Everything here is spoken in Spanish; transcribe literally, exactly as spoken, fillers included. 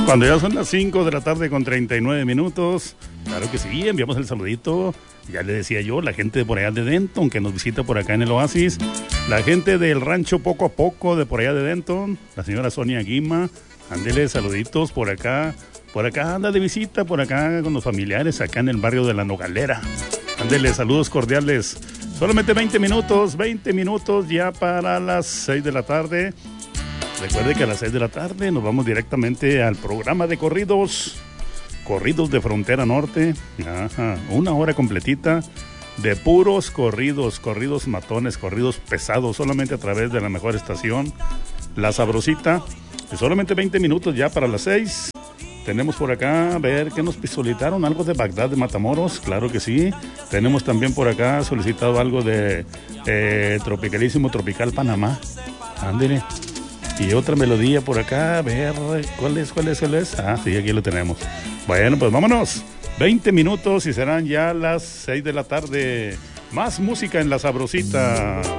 Cuando ya son las cinco de la tarde con treinta y nueve minutos, claro que sí, enviamos el saludito. Ya le decía yo, la gente de por allá de Denton, que nos visita por acá en el Oasis, la gente del rancho Poco a Poco de por allá de Denton, la señora Sonia Guima, ándele saluditos por acá, por acá anda de visita, por acá con los familiares, acá en el barrio de La Nogalera. Ándele, saludos cordiales. Solamente veinte minutos, veinte minutos ya para las seis de la tarde. Recuerde que a las seis de la tarde nos vamos directamente al programa de corridos, corridos de Frontera Norte. Ajá, una hora completita de puros corridos, corridos matones, corridos pesados, solamente a través de la mejor estación, La Sabrosita. Y solamente veinte minutos ya para las seis. Tenemos por acá, a ver, ¿qué nos solicitaron? Algo de Bagdad de Matamoros, claro que sí. Tenemos también por acá solicitado algo de eh, Tropicalísimo Tropical Panamá. Ándele. Y otra melodía por acá, a ver, ¿cuál es, cuál es, cuál es? Ah, sí, aquí lo tenemos. Bueno, pues vámonos. veinte minutos y serán ya las seis de la tarde. Más música en La Sabrosita.